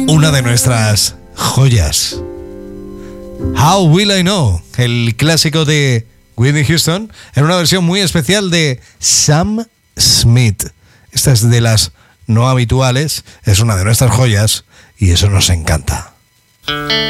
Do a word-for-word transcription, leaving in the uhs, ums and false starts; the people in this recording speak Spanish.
una de nuestras joyas. How Will I Know, el clásico de Whitney Houston, en una versión muy especial de Sam Smith. Esta es de las no habituales, es una de nuestras joyas y eso nos encanta.